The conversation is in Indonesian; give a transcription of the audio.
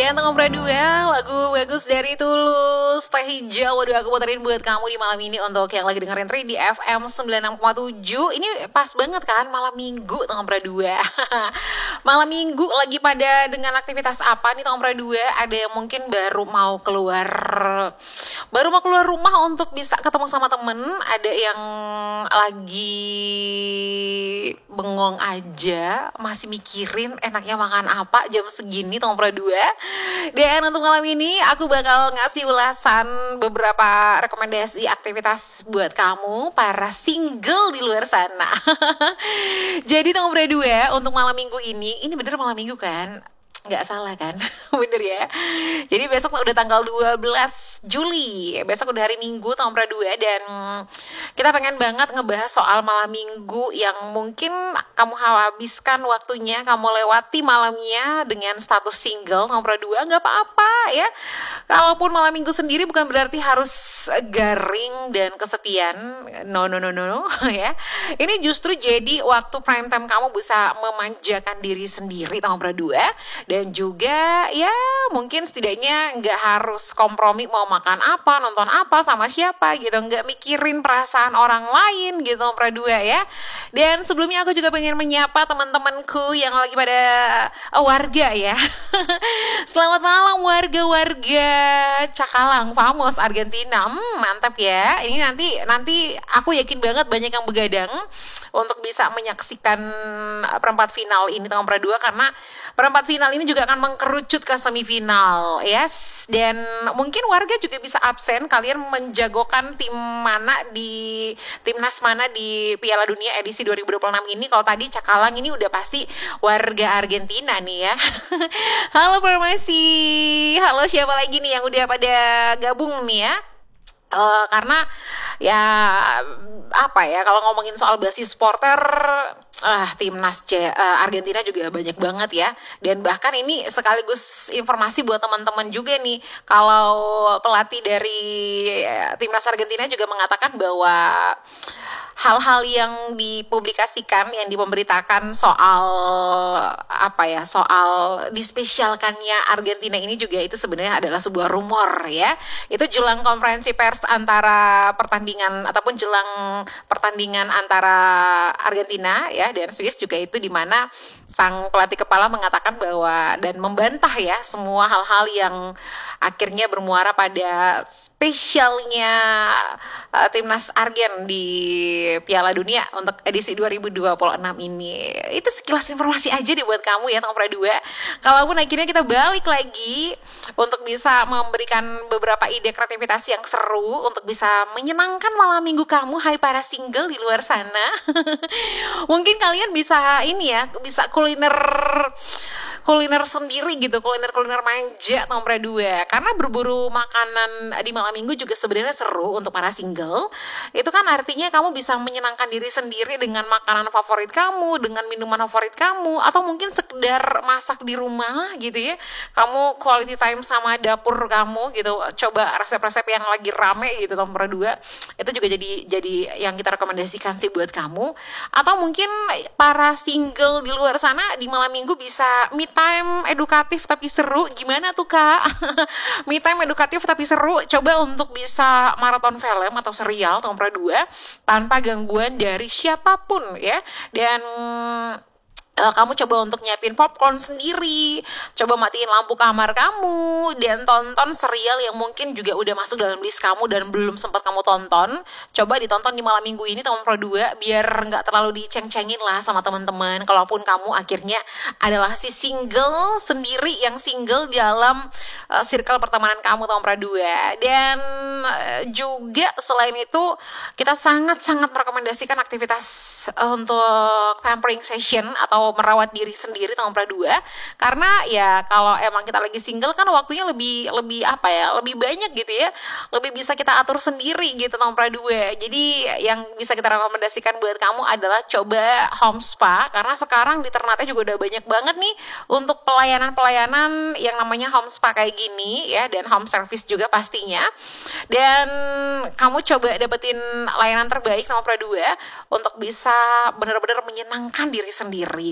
Dia Nomor 2, lagu bagus dari Tulus, Teh Hijau. Waduh, aku puterin buat kamu di malam ini untuk yang lagi dengerin Tri di FM 96,7. Ini pas banget kan, malam minggu Nomor 2. Malam minggu lagi pada dengan aktivitas apa nih Nomor 2? Ada yang mungkin baru mau keluar rumah untuk bisa ketemu sama temen. Ada yang lagi bengong aja, masih mikirin enaknya makan apa jam segini Nomor 2. Dan untuk malam ini aku bakal ngasih ulasan beberapa rekomendasi aktivitas buat kamu para single di luar sana. Jadi Nomor 2 untuk malam minggu ini bener malam minggu kan? Nggak salah kan? Bener ya. Jadi besok udah tanggal 12 Juli. Besok udah hari Minggu Nomor 2. Dan kita pengen banget ngebahas soal malam minggu yang mungkin kamu habiskan waktunya, kamu lewati malamnya dengan status single Nomor 2. Nggak apa-apa ya. Kalaupun malam minggu sendiri bukan berarti harus garing dan kesepian. No ya. Ini justru jadi waktu prime time kamu bisa memanjakan diri sendiri Nomor 2. Dan juga ya mungkin setidaknya nggak harus kompromi mau makan apa, nonton apa, sama siapa gitu. Nggak mikirin perasaan orang lain gitu Nomor 2 ya. Dan sebelumnya aku juga pengen menyapa teman-temanku yang lagi pada warga ya. Selamat malam warga-warga Cakalang, Famos, Argentina. Mantap ya. Ini nanti aku yakin banget banyak yang begadang untuk bisa menyaksikan perempat final ini Nomor 2, karena perempat final ini juga akan mengkerucut ke semifinal, yes. Dan mungkin warga juga bisa absen, kalian menjagokan timnas mana di Piala Dunia edisi 2026 ini. Kalau tadi Cakalang ini udah pasti warga Argentina nih ya. Halo Formasi, halo siapa lagi nih yang udah pada gabung nih ya? Karena ya apa ya, kalau ngomongin soal basis supporter, timnas Argentina juga banyak banget ya. Dan bahkan ini sekaligus informasi buat teman-teman juga nih, kalau pelatih dari timnas Argentina juga mengatakan bahwa hal-hal yang dipublikasikan, yang diberitakan soal soal dispesialkannya Argentina ini juga itu sebenarnya adalah sebuah rumor ya. Itu jelang konferensi pers antara pertandingan ataupun jelang pertandingan antara Argentina ya dan Swiss juga, itu di mana sang pelatih kepala mengatakan bahwa dan membantah ya semua hal-hal yang akhirnya bermuara pada spesialnya timnas Argen di Piala Dunia untuk edisi 2026 ini. Itu sekilas informasi aja deh buat kamu ya Nomor 2. Kalaupun akhirnya kita balik lagi untuk bisa memberikan beberapa ide kreativitas yang seru untuk bisa menyenangkan malam minggu kamu, hai para single di luar sana. Mungkin kalian bisa bisa kuliner sendiri gitu, kuliner manja Nomor 2. Karena berburu makanan di malam minggu juga sebenarnya seru untuk para single. Itu kan artinya kamu bisa menyenangkan diri sendiri dengan makanan favorit kamu, dengan minuman favorit kamu, atau mungkin sekedar masak di rumah gitu ya. Kamu quality time sama dapur kamu gitu. Coba resep-resep yang lagi rame gitu Nomor 2. Itu juga jadi yang kita rekomendasikan sih buat kamu. Atau mungkin para single di luar sana di malam minggu bisa me time edukatif tapi seru. Gimana tuh Kak? Me time edukatif tapi seru. Coba untuk bisa maraton film atau serial Nomor 2 tanpa gangguan dari siapapun ya. Dan kamu coba untuk nyiapin popcorn sendiri, coba matiin lampu kamar kamu, dan tonton serial yang mungkin juga udah masuk dalam list kamu dan belum sempat kamu tonton. Coba ditonton di malam minggu ini Nomor 2, biar nggak terlalu diceng-cengin lah sama teman-teman. Kalaupun kamu akhirnya adalah si single sendiri, yang single dalam circle pertemanan kamu Nomor 2. Dan juga selain itu kita sangat-sangat merekomendasikan aktivitas untuk pampering session atau merawat diri sendiri Nomor 2. Karena ya kalau emang kita lagi single kan waktunya lebih banyak gitu ya. Lebih bisa kita atur sendiri gitu Nomor 2. Jadi yang bisa kita rekomendasikan buat kamu adalah coba home spa, karena sekarang di Ternate juga udah banyak banget nih untuk pelayanan-pelayanan yang namanya home spa kayak gini ya, dan home service juga pastinya. Dan kamu coba dapetin layanan terbaik Nomor 2 untuk bisa benar-benar menyenangkan diri sendiri.